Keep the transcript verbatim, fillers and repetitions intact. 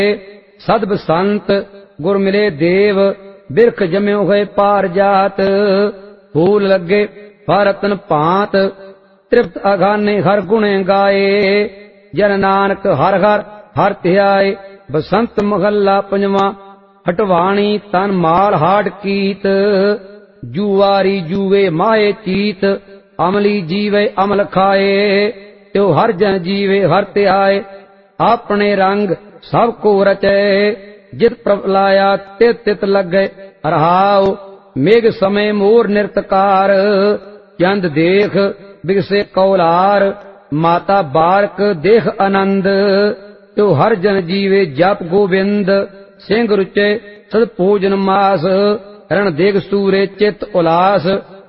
सद बसंत गुर मिले देव बिरख जम्यो होए पार जात। फूल लगे फरतन भांत तृप्त अघाने हर गुणे गाए। जन नानक हर हर हर ध्याए। बसंत महला पंजवा हटवाणी तन माल हाड़ कीत। जुआरी जुए माए चीत अमली जीवे अमल खाए। त्यो हर जन जीवे हर ध्याए अपने रंग सब को रचे। जित प्रभ लाया तित तित लगे रहाओ। मेघ समय मोर नृतकार चंद देख बिगसे कौलार। माता बारक देख आनंद त्यो हर जन जीवे जप गोविंद। सिंह रुचे सद भोजन मास रण देख सूरे चित उलास।